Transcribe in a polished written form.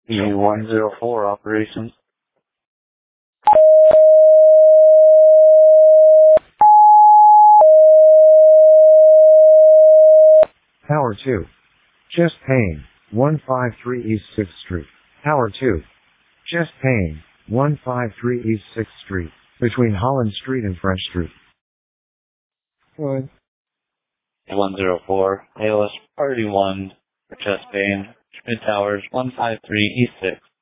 E104 operations. Tower 2. Chest pain, 153 East 6th Street. Tower 2. Chest pain, 153 East 6th Street, between Holland Street and French Street. Good. E104, ALS Priority 1 for chest pain, Schmidt Towers, 153 East 6.